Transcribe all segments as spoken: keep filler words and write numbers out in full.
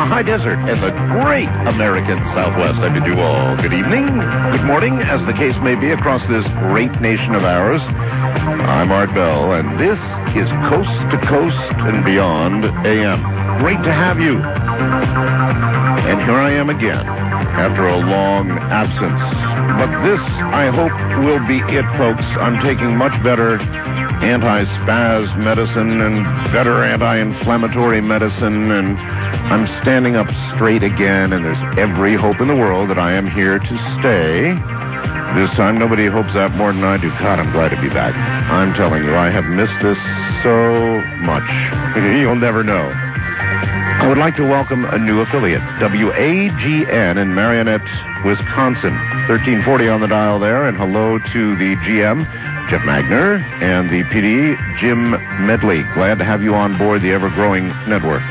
the high desert and the great American Southwest. I bid you all good evening, good morning, as the case may be, across this great nation of ours. I'm Art Bell, and this is Coast to Coast and Beyond A M. Great to have you. And here I am again, after a long absence. But this, I hope, will be it, folks. I'm taking much better anti-spaz medicine and better anti-inflammatory medicine, and I'm standing up straight again, and there's every hope in the world that I am here to stay. This time, nobody hopes that more than I do. God, I'm glad to be back. I'm telling you, I have missed this so much. You'll never know. I would like to welcome a new affiliate, W A G N in Marionette, Wisconsin. thirteen forty on the dial there, and hello to the G M, Jeff Magner, and the P D, Jim Medley. Glad to have you on board the ever-growing network.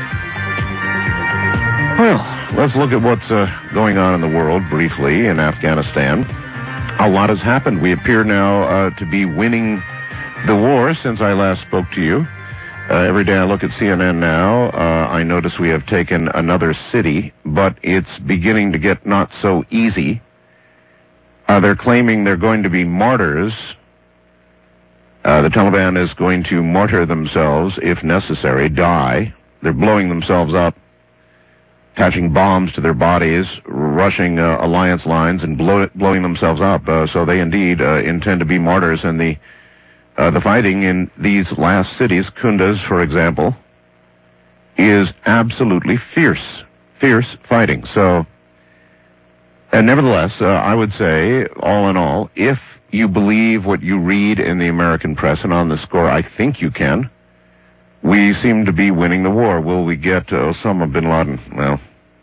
Well, let's look at what's uh, going on in the world briefly in Afghanistan. A lot has happened. We appear now uh, to be winning the war since I last spoke to you. Uh, every day I look at C N N now, uh, I notice we have taken another city, but it's beginning to get not so easy. Uh, they're claiming they're going to be martyrs. Uh, the Taliban is going to martyr themselves, if necessary, die. They're blowing themselves up, attaching bombs to their bodies, rushing uh, alliance lines, and blow, blowing themselves up. Uh, so they indeed uh, intend to be martyrs, and the Uh, the fighting in these last cities, Kunduz, for example, is absolutely fierce, fierce fighting. So, and nevertheless, uh, I would say, all in all, if you believe what you read in the American press, and on the score, I think you can, we seem to be winning the war. Will we get uh, Osama bin Laden? Well,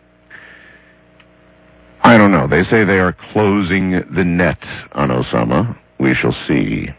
I don't know. They say they are closing the net on Osama. We shall see.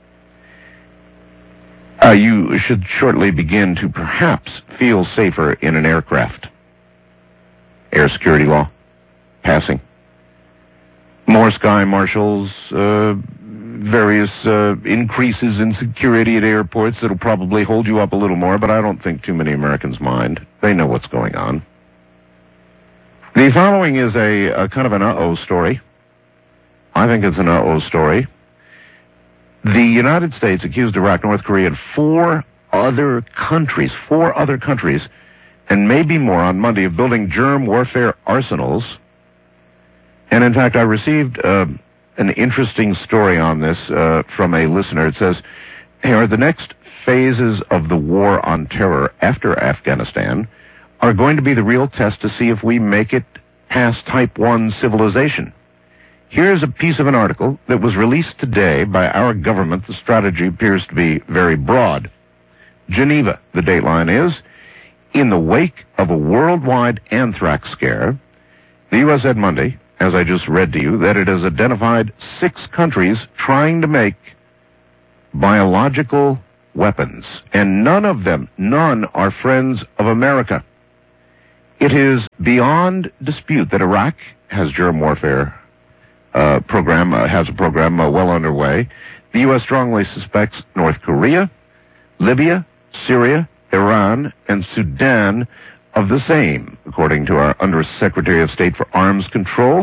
Uh, you should shortly begin to perhaps feel safer in an aircraft. Air security law passing. More sky marshals, uh, various uh, increases in security at airports that'll probably hold you up a little more, but I don't think too many Americans mind. They know what's going on. The following is a, a kind of an uh-oh story. I think it's an uh-oh story. The United States accused Iraq, North Korea, and four other countries, four other countries, and maybe more on Monday, of building germ warfare arsenals. And in fact, I received uh, an interesting story on this uh, from a listener. It says, hey, are the next phases of the war on terror after Afghanistan are going to be the real test to see if we make it past type one civilization? Here's a piece of an article that was released today by our government. The strategy appears to be very broad. Geneva, the dateline is, in the wake of a worldwide anthrax scare, the U S said Monday, as I just read to you, that it has identified six countries trying to make biological weapons, and none of them, none are friends of America. It is beyond dispute that Iraq has germ warfare Uh, program, uh, has a program uh, well underway. The U S strongly suspects North Korea, Libya, Syria, Iran, and Sudan of the same, according to our Undersecretary of State for Arms Control.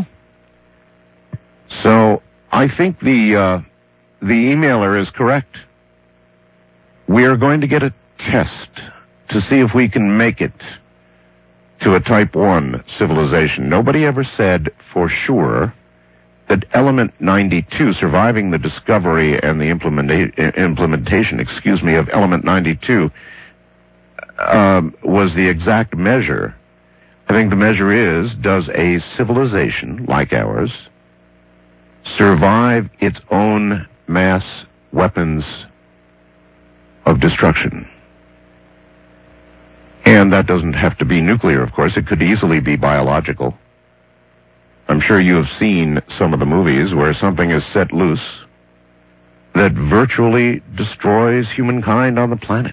So, I think the, uh, the emailer is correct. We are going to get a test to see if we can make it to a type one civilization. Nobody ever said for sure that Element ninety-two, surviving the discovery and the implementa- implementation, excuse me, of Element ninety-two, um, was the exact measure. I think the measure is, does a civilization like ours survive its own mass weapons of destruction? And that doesn't have to be nuclear, of course. It could easily be biological. I'm sure you have seen some of the movies where something is set loose that virtually destroys humankind on the planet.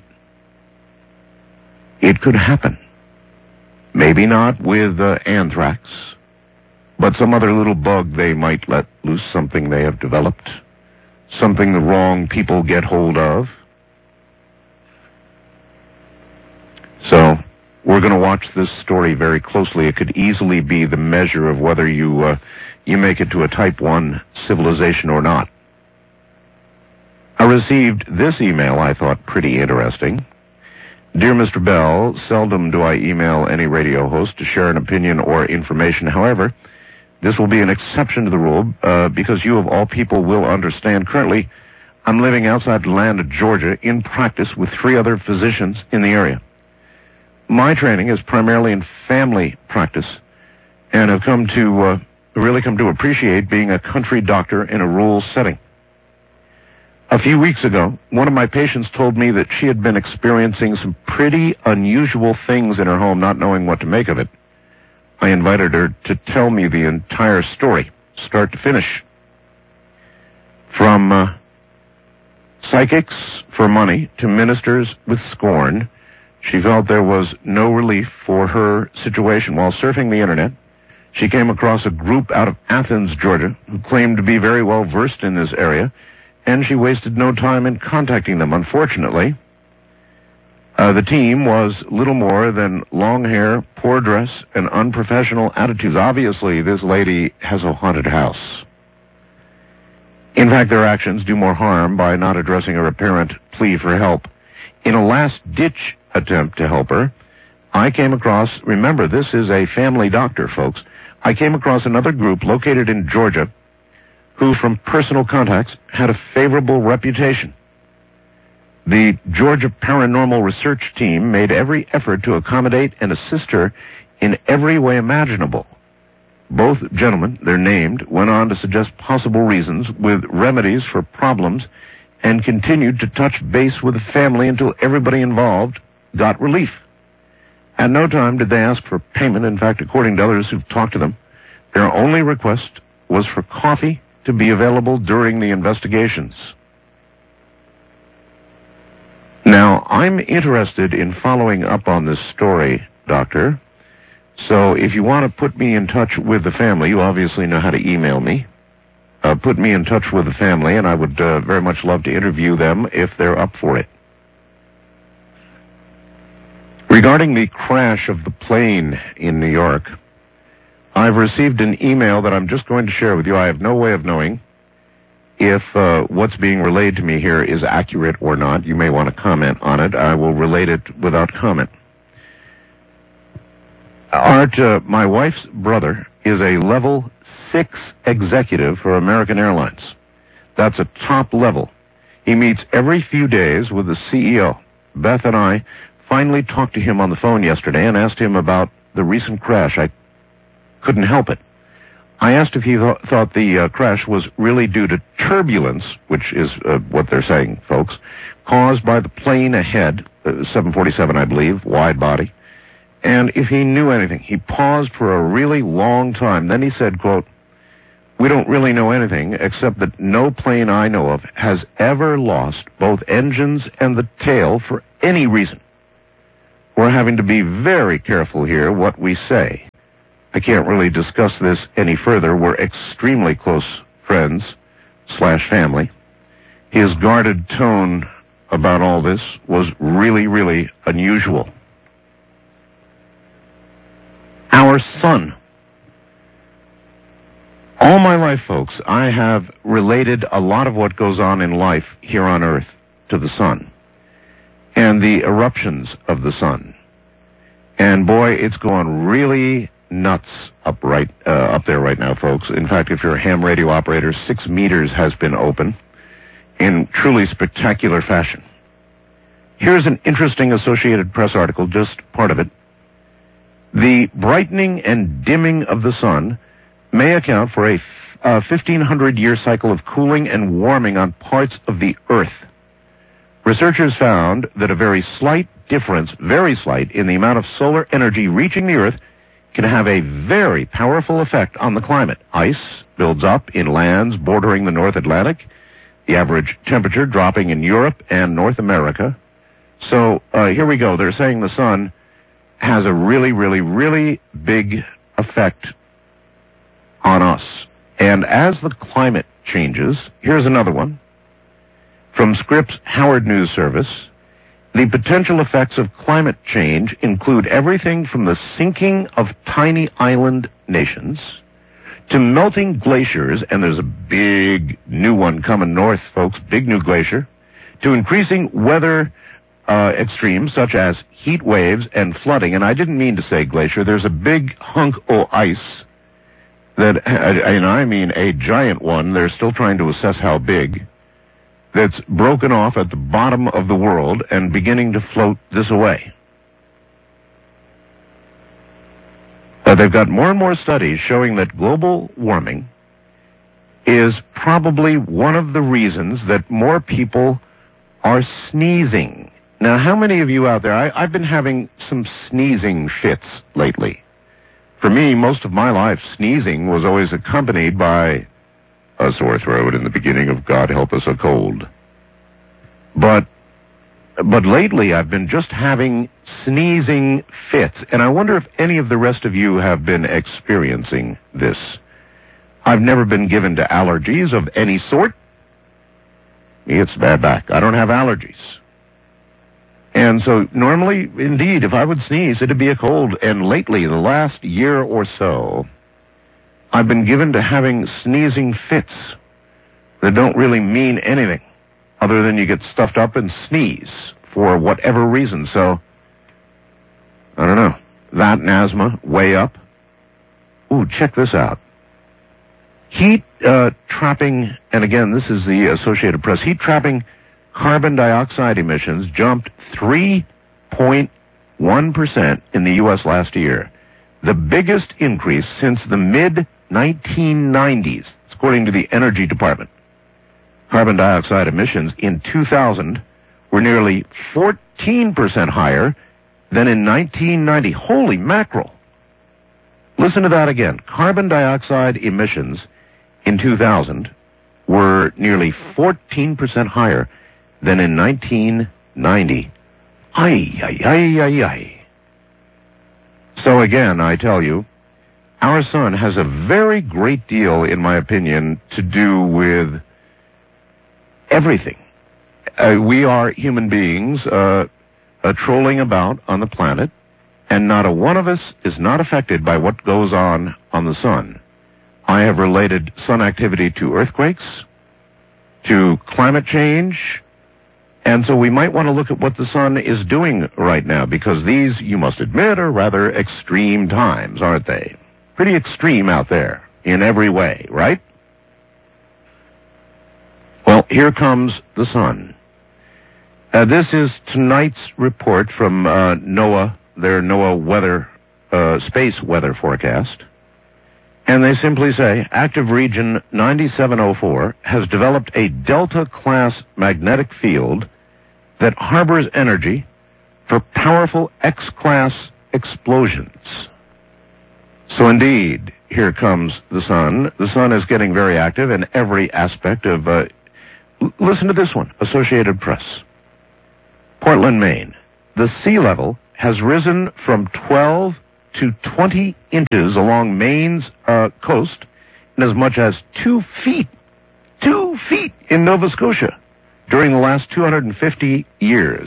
It could happen. Maybe not with uh, anthrax, but some other little bug they might let loose, something they have developed, something the wrong people get hold of. So, We're going to watch this story very closely. It could easily be the measure of whether you uh, you make it to a type one civilization or not. I received this email I thought pretty interesting. Dear Mister Bell, seldom do I email any radio host to share an opinion or information. However, this will be an exception to the rule uh, because you of all people will understand. Currently, I'm living outside Atlanta, Georgia, in practice with three other physicians in the area. My training is primarily in family practice, and I've come to uh, really come to appreciate being a country doctor in a rural setting. A few weeks ago, one of my patients told me that she had been experiencing some pretty unusual things in her home, not knowing what to make of it. I invited her to tell me the entire story, start to finish. From uh, psychics for money to ministers with scorn, she felt there was no relief for her situation. While surfing the internet, she came across a group out of Athens, Georgia, who claimed to be very well versed in this area, and she wasted no time in contacting them. Unfortunately, uh, the team was little more than long hair, poor dress, and unprofessional attitudes. Obviously, this lady has a haunted house. In fact, their actions do more harm by not addressing her apparent plea for help. In a last-ditch attempt to help her, I came across, remember, this is a family doctor, folks, I came across another group located in Georgia who, from personal contacts, had a favorable reputation. The Georgia Paranormal Research Team made every effort to accommodate and assist her in every way imaginable. Both gentlemen, they're named, went on to suggest possible reasons with remedies for problems and continued to touch base with the family until everybody involved got relief. At no time did they ask for payment. In fact, according to others who've talked to them, their only request was for coffee to be available during the investigations. Now, I'm interested in following up on this story, Doctor. So if you want to put me in touch with the family, you obviously know how to email me. Uh, put me in touch with the family, and I would uh, very much love to interview them if they're up for it. Regarding the crash of the plane in New York, I've received an email that I'm just going to share with you. I have no way of knowing if uh, what's being relayed to me here is accurate or not. You may want to comment on it. I will relate it without comment. Art, uh, my wife's brother, is a level six executive for American Airlines. That's a top level. He meets every few days with the C E O. Beth and I finally talked to him on the phone yesterday and asked him about the recent crash. I couldn't help it. I asked if he th- thought the uh, crash was really due to turbulence, which is uh, what they're saying, folks, caused by the plane ahead, uh, seven forty-seven, I believe, wide body, and if he knew anything. He paused for a really long time. Then he said, quote, "We don't really know anything except that no plane I know of has ever lost both engines and the tail for any reason. We're having to be very careful here what we say. I can't really discuss this any further. We're extremely close friends slash family." His guarded tone about all this was really, really unusual. Our sun. All my life, folks, I have related a lot of what goes on in life here on Earth to the sun and the eruptions of the sun. And boy, it's going really nuts up right uh, up there right now, folks. In fact, if you're a ham radio operator, six meters has been open in truly spectacular fashion. Here's an interesting Associated Press article, just part of it. The brightening and dimming of the sun may account for a uh, fifteen hundred year cycle of cooling and warming on parts of the Earth. Researchers found that a very slight difference, very slight, in the amount of solar energy reaching the Earth can have a very powerful effect on the climate. Ice builds up in lands bordering the North Atlantic, the average temperature dropping in Europe and North America. So uh, here we go. They're saying the sun has a really, really, really big effect on us. And as the climate changes, here's another one from Scripps Howard News Service. The potential effects of climate change include everything from the sinking of tiny island nations to melting glaciers, and there's a big new one coming north, folks, big new glacier, to increasing weather uh, extremes such as heat waves and flooding. And I didn't mean to say glacier. There's a big hunk of ice that, and I mean a giant one, they're still trying to assess how big, that's broken off at the bottom of the world and beginning to float this away. Uh, they've got more and more studies showing that global warming is probably one of the reasons that more people are sneezing. Now, how many of you out there, I, I've been having some sneezing fits lately. For me, most of my life, sneezing was always accompanied by a sore throat in the beginning of God Help Us a Cold. But but lately I've been just having sneezing fits, and I wonder if any of the rest of you have been experiencing this. I've never been given to allergies of any sort. Me, it's bad back. I don't have allergies. And so normally, indeed, if I would sneeze, it'd be a cold. And lately, the last year or so, I've been given to having sneezing fits that don't really mean anything other than you get stuffed up and sneeze for whatever reason. So, I don't know. That and asthma, way up. Ooh, check this out. Heat uh, trapping, and again, this is the Associated Press, heat trapping carbon dioxide emissions jumped three point one percent in the U S last year. The biggest increase since the mid nineteen nineties, according to the Energy Department. Carbon dioxide emissions in two thousand were nearly fourteen percent higher than in nineteen ninety. Holy mackerel. Listen to that again. Carbon dioxide emissions in two thousand were nearly fourteen percent higher than in nineteen ninety. Ay, ay, ay, ay, ay. So again, I tell you, our sun has a very great deal, in my opinion, to do with everything. Uh, we are human beings uh, uh, trolling about on the planet, and not a one of us is not affected by what goes on on the sun. I have related sun activity to earthquakes, to climate change, and so we might want to look at what the sun is doing right now, because these, you must admit, are rather extreme times, aren't they? Pretty extreme out there in every way, right? Well, here comes the sun. Uh, this is tonight's report from uh, NOAA, their NOAA weather, uh, space weather forecast. And they simply say, active region ninety-seven oh four has developed a Delta-class magnetic field that harbors energy for powerful X-class explosions. So indeed, here comes the sun. The sun is getting very active in every aspect of... Uh, l- listen to this one, Associated Press. Portland, Maine. The sea level has risen from twelve to twenty inches along Maine's uh, coast, and as much as two feet, two feet in Nova Scotia during the last two hundred fifty years.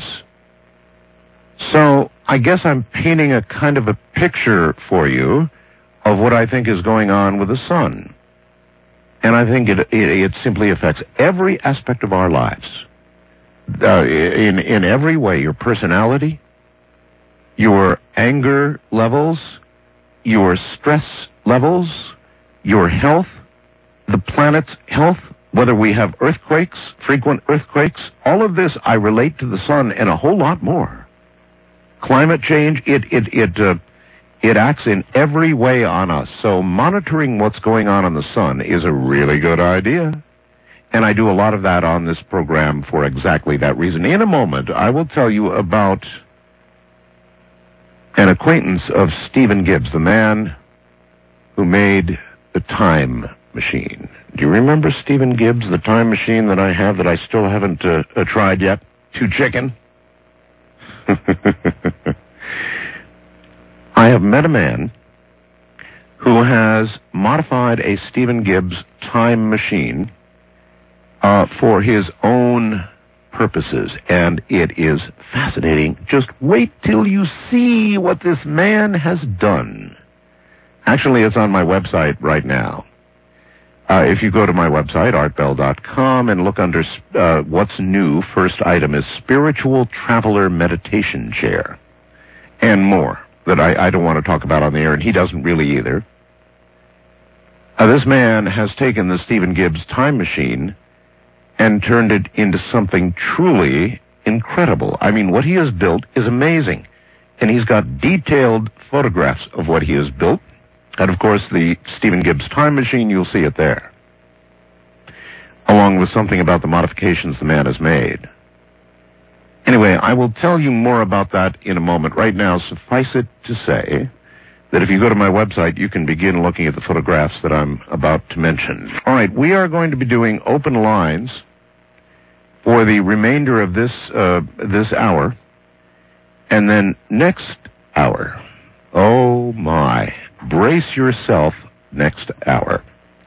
So I guess I'm painting a kind of a picture for you of what I think is going on with the sun. And I think it, it, it simply affects every aspect of our lives. Uh, in, in every way, your personality, your anger levels, your stress levels, your health, the planet's health, whether we have earthquakes, frequent earthquakes, all of this I relate to the sun and a whole lot more. Climate change, it it it uh, it acts in every way on us. So monitoring what's going on on the sun is a really good idea. And I do a lot of that on this program for exactly that reason. In a moment, I will tell you about an acquaintance of Stephen Gibbs, the man who made the time machine. Do you remember Stephen Gibbs, the time machine that I have that I still haven't uh, uh, tried yet? Too chicken? I have met a man who has modified a Stephen Gibbs time machine uh, for his own purposes, and it is fascinating. Just wait till you see what this man has done. Actually, it's on my website right now. Uh, if you go to my website, art bell dot com, and look under uh, what's new, first item is Spiritual Traveler Meditation Chair. And more that I, I don't want to talk about on the air, and he doesn't really either. Uh, this man has taken the Stephen Gibbs time machine and turned it into something truly incredible. I mean, what he has built is amazing. And he's got detailed photographs of what he has built. And, of course, the Stephen Gibbs time machine, you'll see it there, along with something about the modifications the man has made. Anyway, I will tell you more about that in a moment. Right now, suffice it to say that if you go to my website, you can begin looking at the photographs that I'm about to mention. All right, we are going to be doing open lines for the remainder of this uh, this hour, and then next hour, oh my, brace yourself next hour.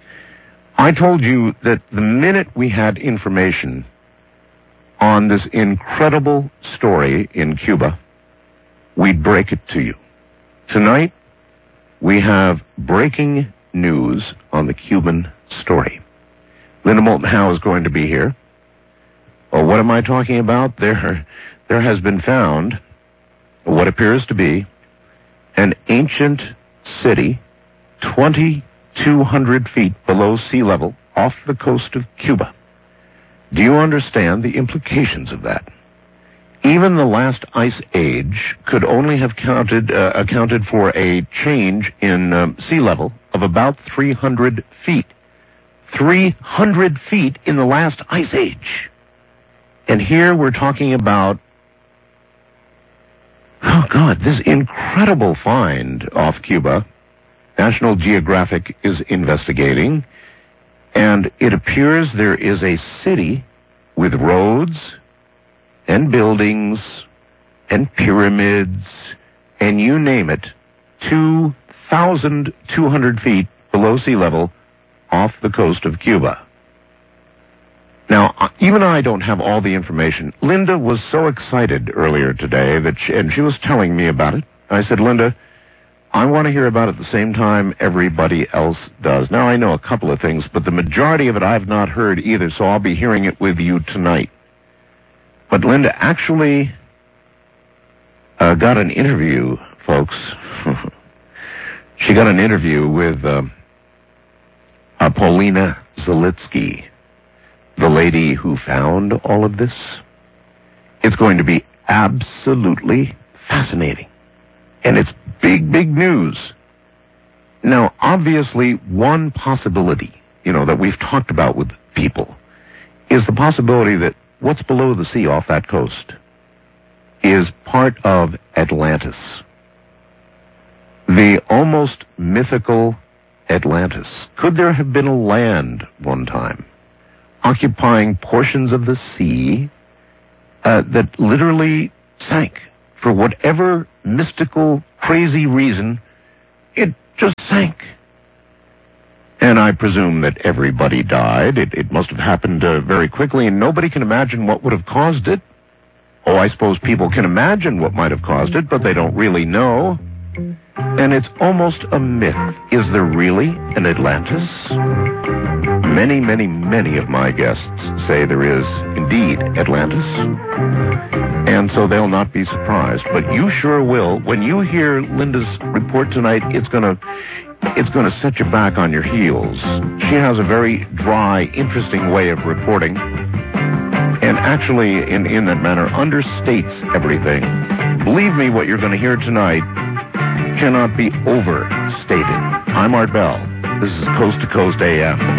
I told you that the minute we had information on this incredible story in Cuba, we'd break it to you. Tonight, we have breaking news on the Cuban story. Linda Moulton Howe is going to be here. Oh, what am I talking about? There, there has been found what appears to be an ancient city twenty-two hundred feet below sea level off the coast of Cuba. Do you understand the implications of that? Even the last ice age could only have counted, uh, accounted for a change in um, sea level of about three hundred feet. three hundred feet in the last ice age. And here we're talking about, oh God, this incredible find off Cuba. National Geographic is investigating, and it appears there is a city with roads and buildings and pyramids and you name it, two thousand two hundred feet below sea level off the coast of Cuba. Now, even I don't have all the information. Linda was so excited earlier today, that she, and she was telling me about it. I said, Linda, I want to hear about it at the same time everybody else does. Now, I know a couple of things, but the majority of it I've not heard either, so I'll be hearing it with you tonight. But Linda actually uh, got an interview, folks. She got an interview with uh, uh, Paulina Zalitsky, the lady who found all of this. It's going to be absolutely fascinating. And it's big, big news. Now, obviously, one possibility, you know, that we've talked about with people is the possibility that what's below the sea off that coast is part of Atlantis. The almost mythical Atlantis. Could there have been a land one time occupying portions of the sea uh, that literally sank? For whatever mystical, crazy reason, it just sank. And I presume that everybody died. It, it must have happened uh, very quickly, and nobody can imagine what would have caused it. Oh, I suppose people can imagine what might have caused it, but they don't really know. And it's almost a myth. Is there really an Atlantis? Many, many, many of my guests say there is indeed Atlantis. And so they'll not be surprised. But you sure will. When you hear Linda's report tonight, it's gonna it's gonna set you back on your heels. She has a very dry, interesting way of reporting. And actually, in, in that manner, understates everything. Believe me, what you're going to hear tonight cannot be overstated. I'm Art Bell. This is Coast to Coast A M.